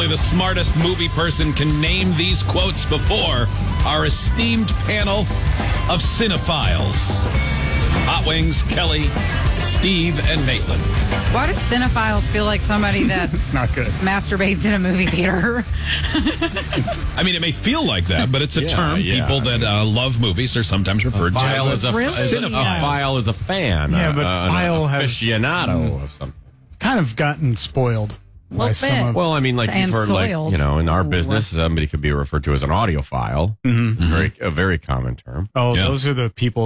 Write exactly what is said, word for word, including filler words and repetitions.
only the smartest movie person can name these quotes before our esteemed panel of cinephiles. Hot Wings, Kelly, Steve, and Maitland. Why do cinephiles feel like somebody that It's not good. masturbates in a movie theater? I mean, it may feel like that, but it's a Yeah, term. yeah. People that uh, love movies are sometimes referred to File as is a, Really? is a, a Cinephiles. file is a fan. Yeah, uh, but uh, file an has- aficionado of something. Kind of gotten spoiled by Little some bit. of. Well, I mean, like And for like soiled. you know, in our Ooh. business, somebody could be referred to as an audiophile. Mhm. Very a very common term. Oh, Yeah. those are the people